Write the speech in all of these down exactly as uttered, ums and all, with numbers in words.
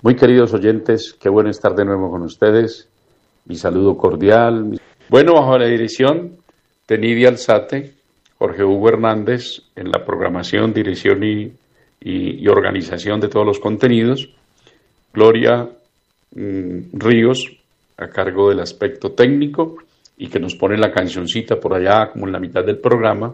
Muy queridos oyentes, qué bueno estar de nuevo con ustedes. Mi saludo cordial. Bueno, bajo la dirección de Nidia Alzate, Jorge Hugo Hernández en la programación, dirección y, y, y organización de todos los contenidos, Gloria mmm, Ríos a cargo del aspecto técnico y que nos pone la cancioncita por allá como en la mitad del programa,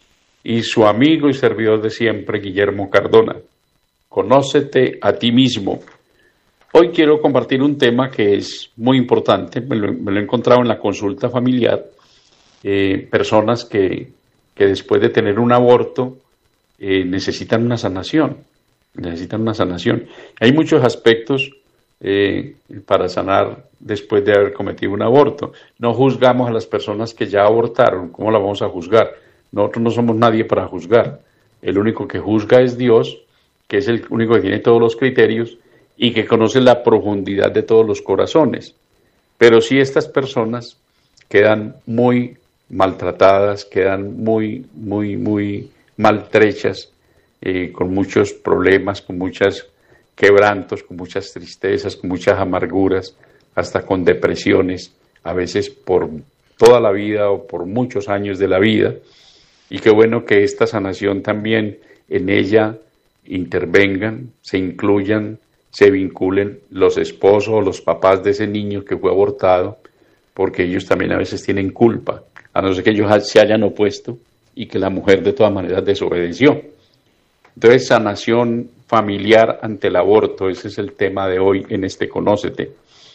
y su amigo y servidor de siempre, Guillermo Cardona. Conócete a ti mismo. Hoy quiero compartir un tema que es muy importante, me lo, me lo he encontrado en la consulta familiar, eh, personas que, que después de tener un aborto eh, necesitan una sanación, necesitan una sanación. Hay muchos aspectos eh, para sanar después de haber cometido un aborto. No juzgamos a las personas que ya abortaron, ¿cómo la vamos a juzgar? Nosotros no somos nadie para juzgar, el único que juzga es Dios, que es el único que tiene todos los criterios y que conoce la profundidad de todos los corazones. Pero si estas personas quedan muy maltratadas, quedan muy, muy, muy maltrechas, eh, con muchos problemas, con muchos quebrantos, con muchas tristezas, con muchas amarguras, hasta con depresiones, a veces por toda la vida o por muchos años de la vida. Y qué bueno que esta sanación también en ella intervengan, se incluyan, se vinculen los esposos o los papás de ese niño que fue abortado, porque ellos también a veces tienen culpa, a no ser que ellos se hayan opuesto y que la mujer de todas maneras desobedeció. Entonces, sanación familiar ante el aborto, ese es el tema de hoy en este Conócete.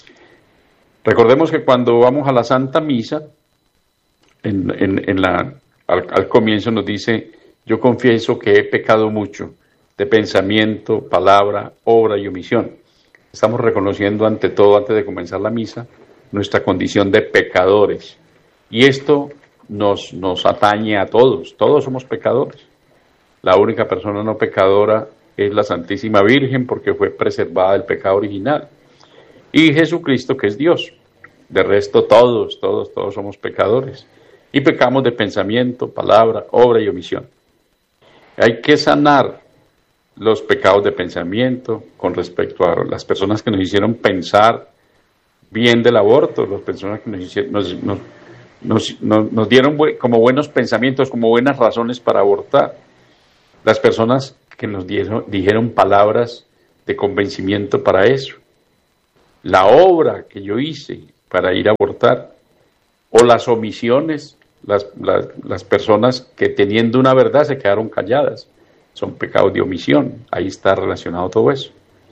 Recordemos que cuando vamos a la Santa Misa, en, en, en la, al, al comienzo nos dice, yo confieso que he pecado mucho, de pensamiento, palabra, obra y omisión. Estamos reconociendo ante todo, antes de comenzar la misa, nuestra condición de pecadores. Y esto nos, nos atañe a todos, todos somos pecadores. La única persona no pecadora es la Santísima Virgen, porque fue preservada del pecado original. Y Jesucristo, que es Dios. De resto, todos, todos, todos somos pecadores. Y pecamos de pensamiento, palabra, obra y omisión. Hay que sanar los pecados de pensamiento con respecto a las personas que nos hicieron pensar bien del aborto, las personas que nos, hicieron, nos, nos, nos, nos, nos dieron como buenos pensamientos, como buenas razones para abortar, las personas que nos dieron, dijeron palabras de convencimiento para eso, la obra que yo hice para ir a abortar, o las omisiones, las, las, las personas que teniendo una verdad se quedaron calladas. Son pecados de omisión, ahí está relacionado todo eso.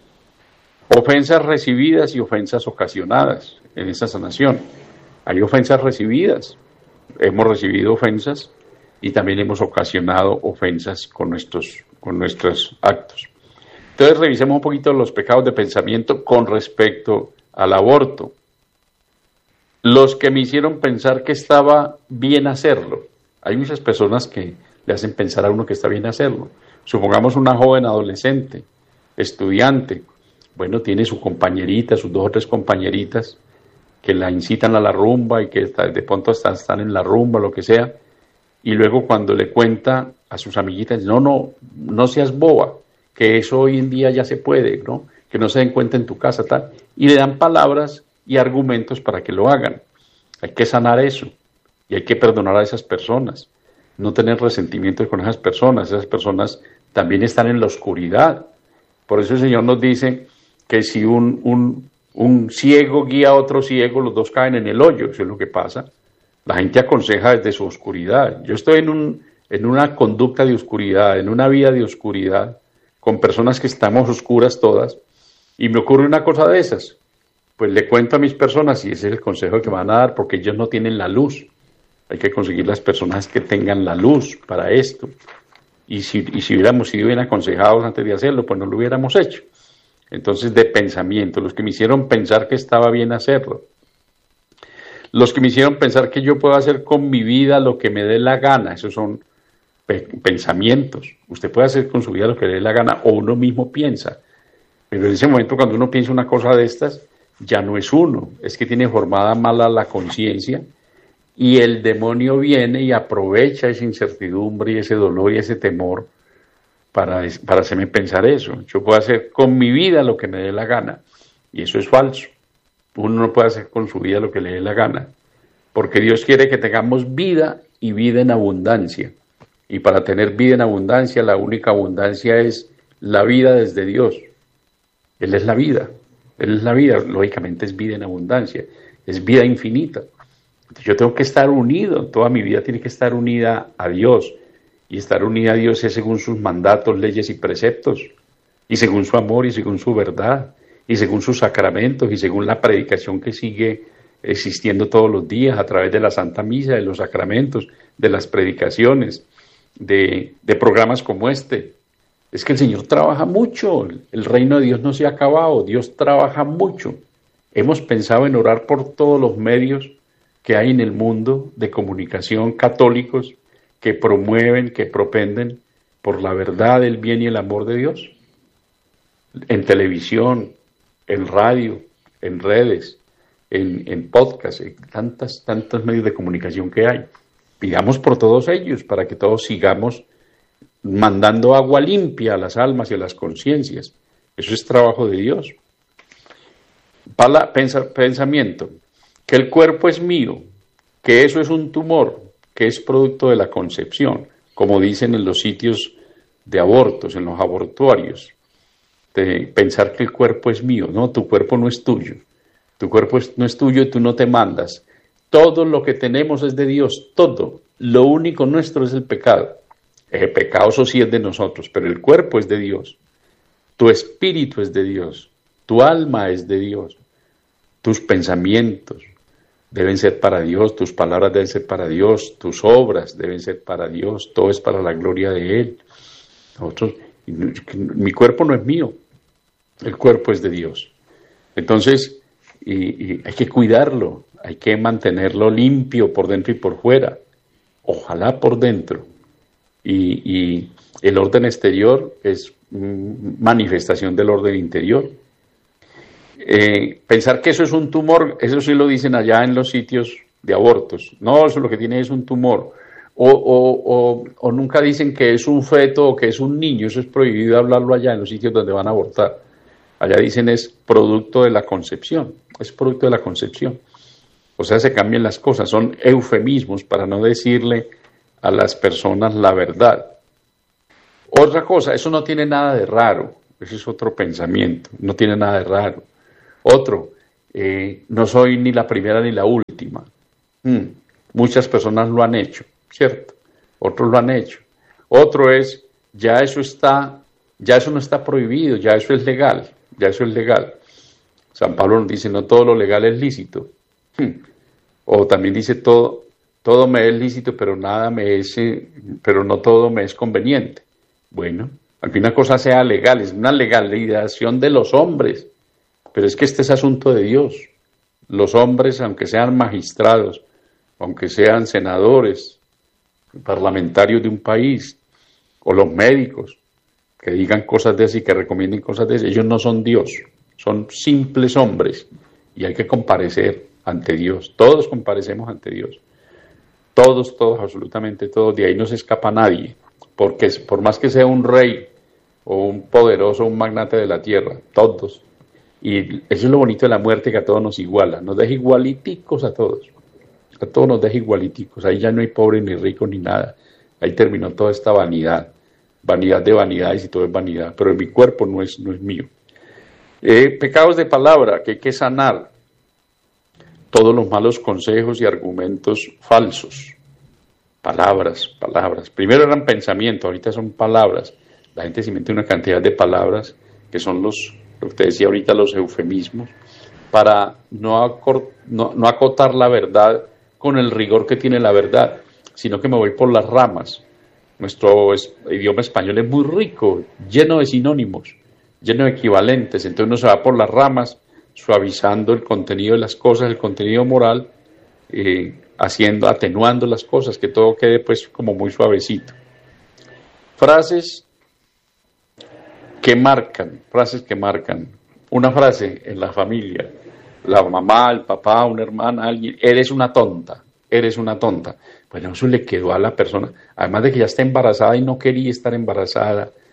Ofensas recibidas y ofensas ocasionadas en esa sanación. Hay ofensas recibidas, hemos recibido ofensas y también hemos ocasionado ofensas con nuestros, con nuestros actos. Entonces revisemos un poquito los pecados de pensamiento con respecto al aborto. Los que me hicieron pensar que estaba bien hacerlo. Hay muchas personas que le hacen pensar a uno que está bien hacerlo. Supongamos una joven adolescente, estudiante, bueno, tiene su compañerita, sus dos o tres compañeritas que la incitan a la rumba y que de pronto están, están en la rumba, lo que sea, y luego cuando le cuenta a sus amiguitas, no, no, no seas boba, que eso hoy en día ya se puede, ¿no? Que no se den cuenta en tu casa, tal, y le dan palabras y argumentos para que lo hagan. Hay que sanar eso y hay que perdonar a esas personas. No tener resentimientos con esas personas, esas personas también están en la oscuridad. Por eso el Señor nos dice que si un, un, un ciego guía a otro ciego, los dos caen en el hoyo, eso es lo que pasa. La gente aconseja desde su oscuridad. Yo estoy en, un, en una conducta de oscuridad, en una vida de oscuridad, con personas que estamos oscuras todas, y me ocurre una cosa de esas. Pues le cuento a mis personas, y ese es el consejo que me van a dar, porque ellos no tienen la luz. Hay que conseguir las personas que tengan la luz para esto. Y si, y si hubiéramos sido bien aconsejados antes de hacerlo, pues no lo hubiéramos hecho. Entonces, de pensamiento, los que me hicieron pensar que estaba bien hacerlo. Los que me hicieron pensar que yo puedo hacer con mi vida lo que me dé la gana, esos son pe- pensamientos. Usted puede hacer con su vida lo que le dé la gana, o uno mismo piensa. Pero en ese momento, cuando uno piensa una cosa de estas, ya no es uno, es que tiene formada mala la conciencia. Y el demonio viene y aprovecha esa incertidumbre y ese dolor y ese temor para, para hacerme pensar eso. Yo puedo hacer con mi vida lo que me dé la gana, y eso es falso. Uno no puede hacer con su vida lo que le dé la gana, porque Dios quiere que tengamos vida y vida en abundancia. Y para tener vida en abundancia, la única abundancia es la vida desde Dios. Él es la vida, Él es la vida, lógicamente es vida en abundancia, es vida infinita. Entonces yo tengo que estar unido, toda mi vida tiene que estar unida a Dios, y estar unida a Dios es según sus mandatos, leyes y preceptos, y según su amor y según su verdad, y según sus sacramentos, y según la predicación que sigue existiendo todos los días a través de la Santa Misa, de los sacramentos, de las predicaciones, de, de programas como este. Es que el Señor trabaja mucho, el reino de Dios no se ha acabado, Dios trabaja mucho. Hemos pensado en orar por todos los medios que hay en el mundo de comunicación católicos que promueven, que propenden por la verdad, el bien y el amor de Dios. En televisión, en radio, en redes, en, en podcast, en tantas, tantos medios de comunicación que hay. Pidamos por todos ellos para que todos sigamos mandando agua limpia a las almas y a las conciencias. Eso es trabajo de Dios. Pala, pensa, pensamiento, que el cuerpo es mío, que eso es un tumor, que es producto de la concepción, como dicen en los sitios de abortos, en los abortuarios. De pensar que el cuerpo es mío. No, tu cuerpo no es tuyo. Tu cuerpo es, no es tuyo y tú no te mandas. Todo lo que tenemos es de Dios, todo. Lo único nuestro es el pecado. El pecado eso sí es de nosotros, pero el cuerpo es de Dios. Tu espíritu es de Dios. Tu alma es de Dios. Tus pensamientos deben ser para Dios, tus palabras deben ser para Dios, tus obras deben ser para Dios, todo es para la gloria de Él. Nosotros, mi cuerpo no es mío, el cuerpo es de Dios. Entonces, y, y hay que cuidarlo, hay que mantenerlo limpio por dentro y por fuera, ojalá por dentro. Y, y el orden exterior es manifestación del orden interior. Eh, pensar que eso es un tumor, eso sí lo dicen allá en los sitios de abortos. No, eso lo que tiene es un tumor. O, o, o, o nunca dicen que es un feto o que es un niño. Eso es prohibido hablarlo allá en los sitios donde van a abortar. Allá dicen es producto de la concepción. Es producto de la concepción. O sea, se cambian las cosas. Son eufemismos para no decirle a las personas la verdad. Otra cosa, eso no tiene nada de raro. Ese es otro pensamiento. No tiene nada de raro. Otro, eh, no soy ni la primera ni la última. Hmm, muchas personas lo han hecho, ¿cierto? Otros lo han hecho. Otro es, ya eso está, ya eso no está prohibido, ya eso es legal, ya eso es legal. San Pablo nos dice, no todo lo legal es lícito. Hmm. O también dice, todo, todo me es lícito, pero nada me es, eh, pero no todo me es conveniente. Bueno, aunque una cosa sea legal, es una legalización de los hombres. Pero es que este es asunto de Dios. Los hombres, aunque sean magistrados, aunque sean senadores, parlamentarios de un país, o los médicos, que digan cosas de eso y que recomienden cosas de eso, ellos no son Dios, son simples hombres, y hay que comparecer ante Dios. Todos comparecemos ante Dios. Todos, todos, absolutamente todos. De ahí no se escapa nadie, porque por más que sea un rey, o un poderoso, un magnate de la tierra, todos. Y eso es lo bonito de la muerte, que a todos nos iguala, nos deja igualiticos a todos, a todos nos deja igualiticos, ahí ya no hay pobre ni rico ni nada, ahí terminó toda esta vanidad, vanidad de vanidades y todo es vanidad, pero mi cuerpo no es, no es mío. Eh, pecados de palabra que hay que sanar, todos los malos consejos y argumentos falsos, palabras, palabras, primero eran pensamientos, ahorita son palabras, la gente se inventa una cantidad de palabras que son los... lo que usted decía ahorita, los eufemismos, para no, acor, no, no acotar la verdad con el rigor que tiene la verdad, sino que me voy por las ramas. Nuestro es, idioma español es muy rico, lleno de sinónimos, lleno de equivalentes, entonces uno se va por las ramas, suavizando el contenido de las cosas, el contenido moral, eh, haciendo, atenuando las cosas, que todo quede pues como muy suavecito. Frases que marcan, frases que marcan. Una frase en la familia, la mamá, el papá, una hermana, alguien, eres una tonta, eres una tonta. Bueno, eso le quedó a la persona, además de que ya está embarazada y no quería estar embarazada,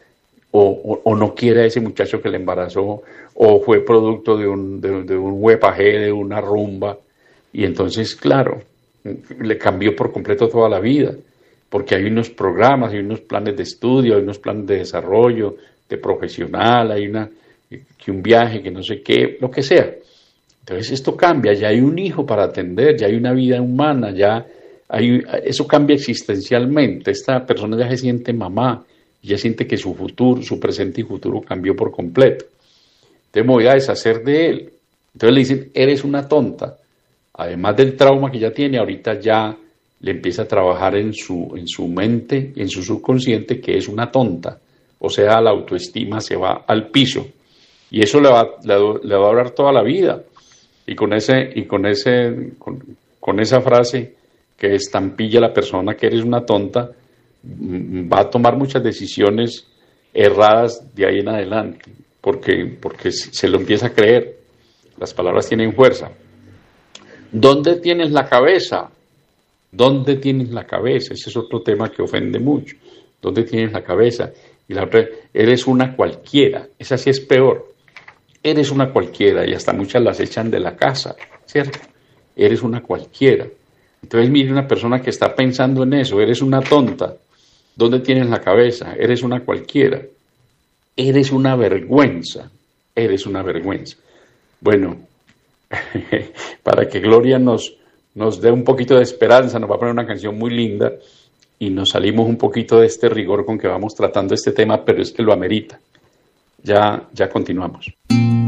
o, o, o no quiere a ese muchacho que le embarazó, o fue producto de un, de, de un huepaje, de una rumba, y entonces, claro, le cambió por completo toda la vida, porque hay unos programas, hay unos planes de estudio, hay unos planes de desarrollo, de profesional, hay una, que un viaje, que no sé qué, lo que sea. Entonces esto cambia, ya hay un hijo para atender, ya hay una vida humana, ya hay, eso cambia existencialmente. Esta persona ya se siente mamá, ya siente que su futuro, su presente y futuro cambió por completo. Entonces me voy a deshacer de él. Entonces le dicen, eres una tonta. Además del trauma que ya tiene, ahorita ya le empieza a trabajar en su, en su mente, en su subconsciente, que es una tonta. O sea, la autoestima se va al piso. Y eso le va, le, le va a durar toda la vida. Y con ese, y con ese, con, con esa frase que estampilla a la persona que eres una tonta, va a tomar muchas decisiones erradas de ahí en adelante, porque, porque se lo empieza a creer. Las palabras tienen fuerza. ¿Dónde tienes la cabeza? ¿Dónde tienes la cabeza? Ese es otro tema que ofende mucho. ¿Dónde tienes la cabeza? Y la otra, eres una cualquiera. Esa sí es peor. Eres una cualquiera, y hasta muchas las echan de la casa, ¿cierto? Eres una cualquiera. Entonces mire una persona que está pensando en eso, eres una tonta. ¿Dónde tienes la cabeza? Eres una cualquiera. Eres una vergüenza. Eres una vergüenza. Bueno, para que Gloria nos, nos dé un poquito de esperanza, nos va a poner una canción muy linda y nos salimos un poquito de este rigor con que vamos tratando este tema, pero es que lo amerita. Ya, ya continuamos.